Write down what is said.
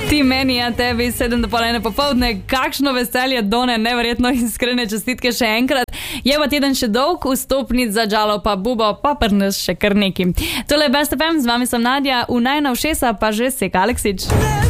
Ti meni, a tebi 7:30 popoldne, kakšno veselje, Done, neverjetno iskrene čestitke še enkrat. Je pa teden še dolg, vstopnic za Džalo pa Bubo, pa prnes še kar neki. Tole je Best FM, z vami sem Nadja, v najnovšesa pa že Sek Aleksič.